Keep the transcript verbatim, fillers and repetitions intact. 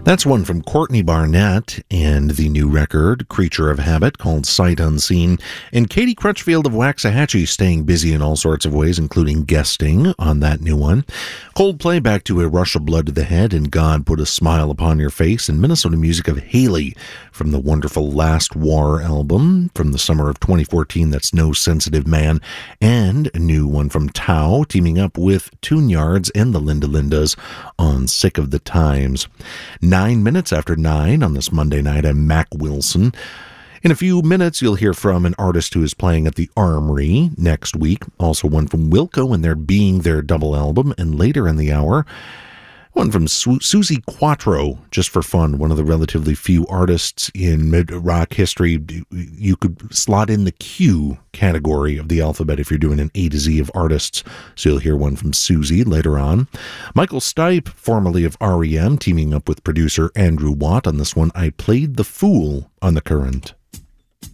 That's one from Courtney Barnett and the new record, Creature of Habit, called Sight Unseen. And Katie Crutchfield of Waxahachie staying busy in all sorts of ways, including guesting on that new one. Coldplay back to A Rush of Blood to the Head and God Put a Smile Upon Your Face. And Minnesota music of Haley from the wonderful Last War album from the summer of twenty fourteen. That's No Sensitive Man. And a new one from Tao, teaming up with Tune Yards and the Linda Lindas on Sick of the Times. Nine minutes after nine on this Monday night, I'm Mac Wilson. In a few minutes, you'll hear from an artist who is playing at the Armory next week. Also one from Wilco and their Being Their double album. And later in the hour, one from Su- Susie Quattro, just for fun, one of the relatively few artists in mid-rock history. You could slot in the Q category of the alphabet if you're doing an A to Z of artists. So you'll hear one from Susie later on. Michael Stipe, formerly of R E M, teaming up with producer Andrew Watt on this one, I Played the Fool on The Current.